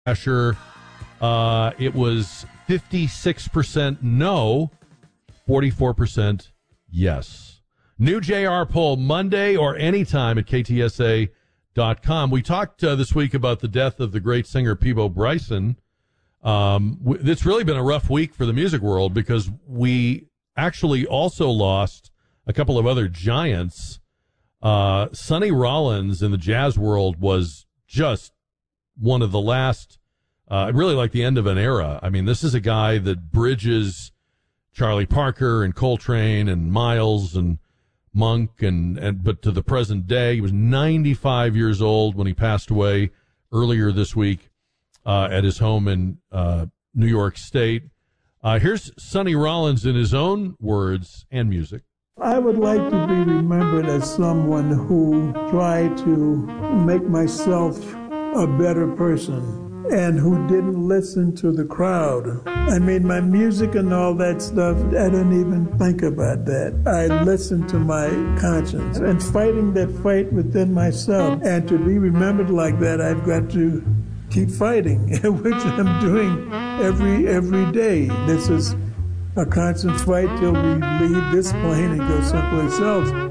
Asher. It was 56% no, 44% yes. New JR poll Monday or anytime at KTSA.com. We talked this week about the death of the great singer Peabo Bryson. It's really been a rough week for the music world because we actually also lost a couple of other giants. Sonny Rollins in the jazz world was just one of the last, really like the end of an era. I mean, this is a guy that bridges Charlie Parker and Coltrane and Miles and Monk but to the present day. He was 95 years old when he passed away earlier this week at his home in New York State. Here's Sonny Rollins in his own words and music. I would like to be remembered as someone who tried to make myself a better person and who didn't listen to the crowd. I mean, my music and all that stuff, I didn't even think about that. I listened to my conscience and fighting that fight within myself. And to be remembered like that, I've got to keep fighting, which I'm doing every day. This is a constant fight till we leave this plane and go someplace else.